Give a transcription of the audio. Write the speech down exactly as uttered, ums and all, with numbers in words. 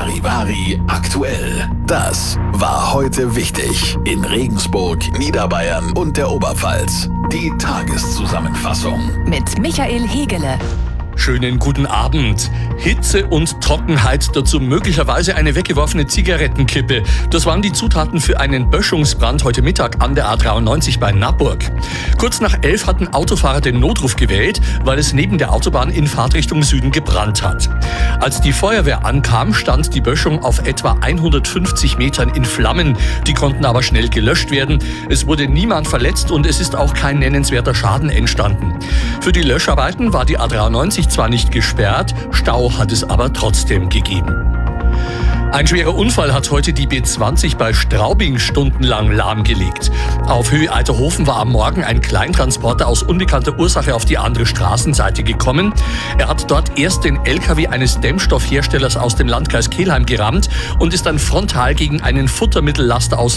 Charivari aktuell. Das war heute wichtig in Regensburg, Niederbayern und der Oberpfalz. Die Tageszusammenfassung mit Michael Hegele. Schönen guten Abend. Hitze und Trockenheit, dazu möglicherweise eine weggeworfene Zigarettenkippe. Das waren die Zutaten für einen Böschungsbrand heute Mittag an der A dreiundneunzig bei Naburg. Kurz nach elf hatten Autofahrer den Notruf gewählt, weil es neben der Autobahn in Fahrtrichtung Süden gebrannt hat. Als die Feuerwehr ankam, stand die Böschung auf etwa hundertfünfzig Metern in Flammen. Die konnten aber schnell gelöscht werden. Es wurde niemand verletzt und es ist auch kein nennenswerter Schaden entstanden. Für die Löscharbeiten war die A dreiundneunzig zwar nicht gesperrt, Stau hat es aber trotzdem gegeben. Ein schwerer Unfall hat heute die B zwanzig bei Straubing stundenlang lahmgelegt. Auf Höhe Eiterhofen war am Morgen ein Kleintransporter aus unbekannter Ursache auf die andere Straßenseite gekommen. Er hat dort erst den L K W eines Dämmstoffherstellers aus dem Landkreis Kelheim gerammt und ist dann frontal gegen einen Futtermittellaster aus